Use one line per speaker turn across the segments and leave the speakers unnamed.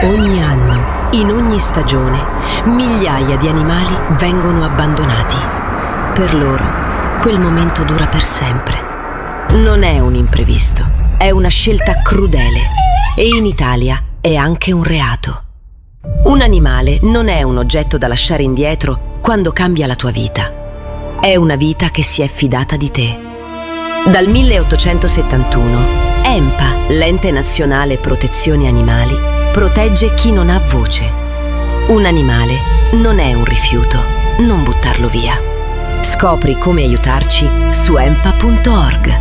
Ogni anno, in ogni stagione, migliaia di animali vengono abbandonati. Per loro, quel momento dura per sempre. Non è un imprevisto, è una scelta crudele e in Italia è anche un reato. Un animale non è un oggetto da lasciare indietro quando cambia la tua vita. È una vita che si è fidata di te. Dal 1871, ENPA, l'Ente Nazionale Protezione Animali, protegge chi non ha voce. Un animale non è un rifiuto, non buttarlo via. Scopri come aiutarci su enpa.org.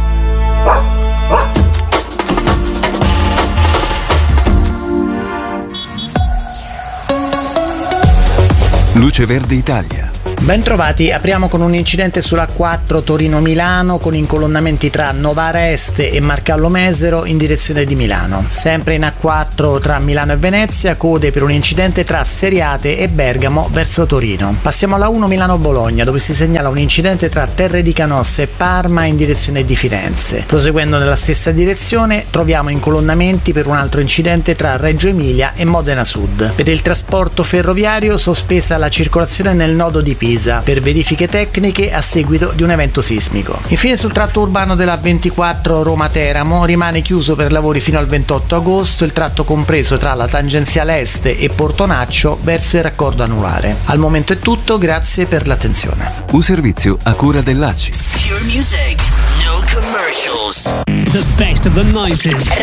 Luce Verde Italia.
Bentrovati, apriamo con un incidente sulla 4 Torino-Milano con incolonnamenti tra Novara Est e Marcallo Mesero in direzione di Milano. Sempre in A4 tra Milano e Venezia, code per un incidente tra Seriate e Bergamo verso Torino. Passiamo alla 1 Milano-Bologna, dove si segnala un incidente tra Terre di Canossa e Parma in direzione di Firenze. Proseguendo nella stessa direzione troviamo incolonnamenti per un altro incidente tra Reggio Emilia e Modena Sud. Per il trasporto ferroviario sospesa la circolazione nel nodo di Pisa per verifiche tecniche a seguito di un evento sismico. Infine sul tratto urbano della 24 Roma-Teramo rimane chiuso per lavori fino al 28 agosto il tratto compreso tra la tangenziale est e Portonaccio verso il raccordo anulare. Al momento è tutto, grazie per l'attenzione.
Un servizio a cura dell'ACI.
Pure music, no commercials.
The best of the 90s.